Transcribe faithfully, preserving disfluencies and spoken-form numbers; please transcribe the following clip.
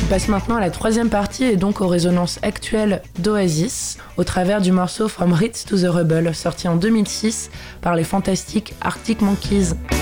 passe maintenant à la troisième partie et donc aux résonances actuelles d'Oasis, au travers du morceau From Ritz to the Rebel, sorti en deux mille six par les fantastiques Arctic Monkeys.